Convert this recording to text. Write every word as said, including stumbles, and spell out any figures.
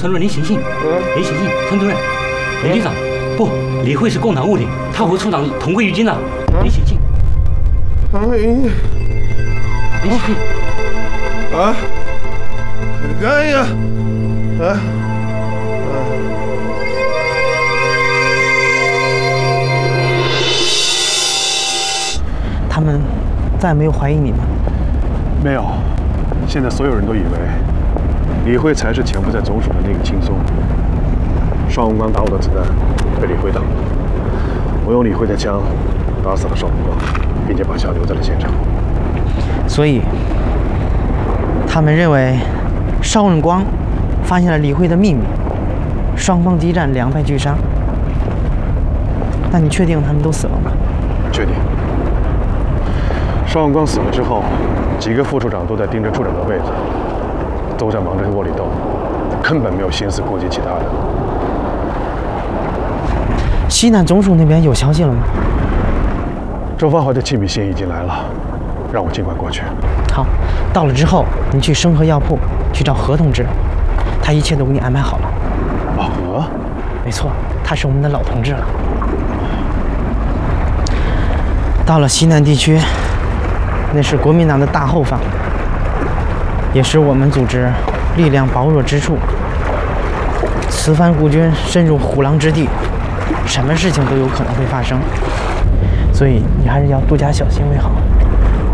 主任，您醒醒！您醒醒！村主任，李局长，不，李慧是共党误点，他和处长同归于尽了。您醒醒！ 哎， 您醒醒！ 啊！哎呀！啊！ 他们再没有怀疑你们？ 没有。现在所有人都以为李慧才是潜伏在总署的那个青松。邵文光打我的子弹被李慧挡了，我用李慧的枪打死了邵文光，并且把枪留在了现场。 所以，他们认为邵文光发现了李慧的秘密，双方激战，两败俱伤。那你确定他们都死了吗？ 确定。邵文光死了之后，几个副处长都在盯着处长的位子，都在忙着窝里斗，根本没有心思顾及其他的。 西南总署那边有消息了吗？ 周发怀的气密信已经来了，让我尽快过去。 好，到了之后，你去生和药铺去找何同志，他一切都给你安排好了。 老何？ 没错，他是我们的老同志了。到了西南地区，那是国民党的大后方，也是我们组织力量薄弱之处。此番孤军深入虎狼之地，什么事情都有可能会发生，所以你还是要多加小心为好。